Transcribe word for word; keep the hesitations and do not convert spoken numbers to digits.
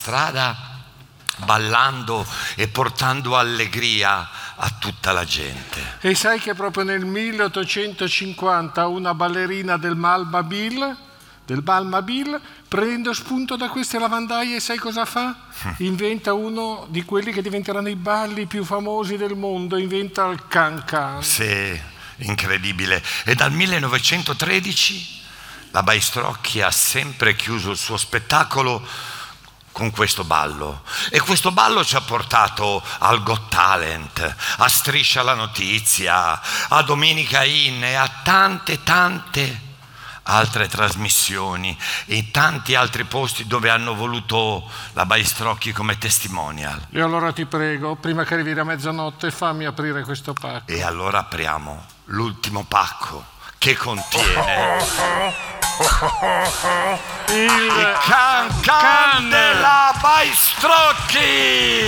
strada ballando e portando allegria a tutta la gente. E sai che proprio nel milleottocentocinquanta una ballerina del Malmaville, del Malmaville, prendendo spunto da queste lavandaie, sai cosa fa? Inventa uno di quelli che diventeranno i balli più famosi del mondo, inventa il can-can. Sì, incredibile. E dal millenovecentotredici la Baistrocchi ha sempre chiuso il suo spettacolo con questo ballo, e questo ballo ci ha portato al Got Talent, a Striscia la Notizia, a Domenica In e a tante tante altre trasmissioni e tanti altri posti dove hanno voluto la Baistrocchi come testimonial. E allora ti prego, prima che arrivi a mezzanotte, fammi aprire questo pacco. E allora apriamo l'ultimo pacco che contiene il can can della Baistrocchi.